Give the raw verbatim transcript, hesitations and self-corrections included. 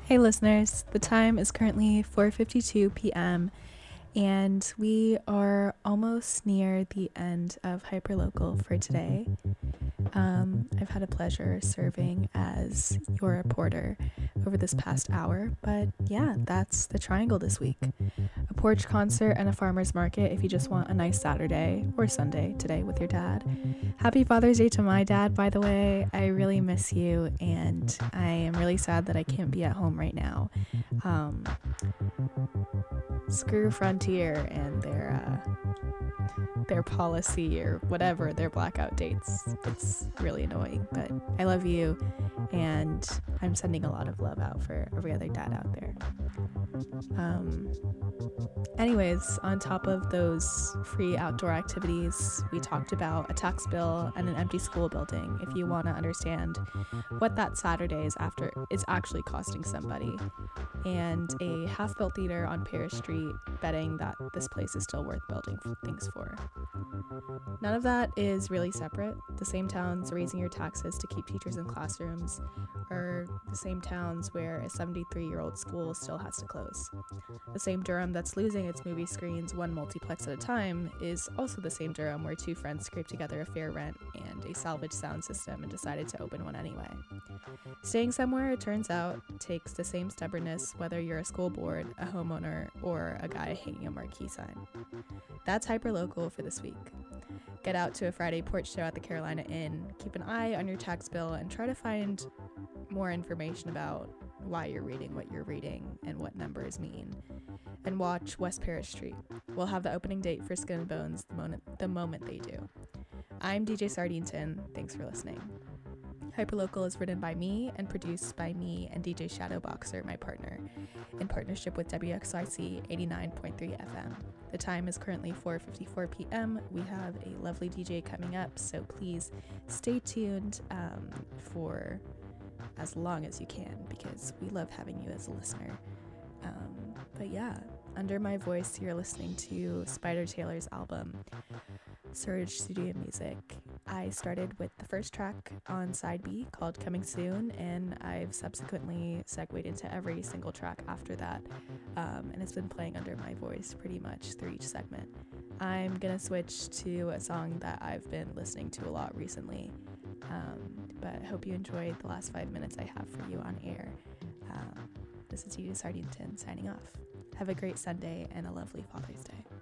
Hey listeners, the time is currently four fifty-two p.m. and we are almost near the end of Hyperlocal for today. Um, I've had a pleasure serving as your reporter over this past hour, but yeah, that's the triangle this week. A porch concert and a farmer's market if you just want a nice Saturday or Sunday today with your dad. Happy Father's Day to my dad, by the way. I really miss you, and I am really sad that I can't be at home right now. Um, screw Frontier and their uh, their policy or whatever, their blackout dates. It's really annoying, but I love you, and I'm sending a lot of love out for every other dad out there. Um, anyways, on top of those free outdoor activities, we talked about a tax bill and an empty school building if you want to understand what that Saturday is after is actually costing somebody, and a half-built theater on Paris Street betting that this place is still worth building things for. None of that is really separate. The same towns raising your taxes to keep teachers in classrooms are the same towns where a seventy-three-year-old school still has to close. The same Durham that's losing its movie screens one multiplex at a time is also the same Durham where two friends scraped together a fair rent and a salvage sound system and decided to open one anyway. Staying somewhere, it turns out, takes the same stubbornness whether you're a school board, a homeowner, or a guy hanging a marquee sign. That's Hyperlocal for this week. Get out to a Friday porch show at the Carolina Inn, keep an eye on your tax bill, and try to find more information about why you're reading what you're reading and what numbers mean. And watch West Paris Street. We'll have the opening date for Skin and Bones the moment, the moment they do. I'm D J Sardinton. Thanks for listening. Hyperlocal is written by me and produced by me and D J Shadowboxer, my partner, in partnership with W X I C eighty-nine point three F M. The time is currently four fifty-four p.m. We have a lovely D J coming up, so please stay tuned um, for as long as you can, because we love having you as a listener. Um, but yeah, under my voice, you're listening to Spider Taylor's album, Surge Studio Music. I started with the first track on side B called Coming Soon, and I've subsequently segued into every single track after that, um, and it's been playing under my voice pretty much through each segment. I'm gonna switch to a song that I've been listening to a lot recently, um, but I hope you enjoyed the last five minutes I have for you on air. Um, this is D J Sardinton signing off. Have a great Sunday and a lovely Father's Day.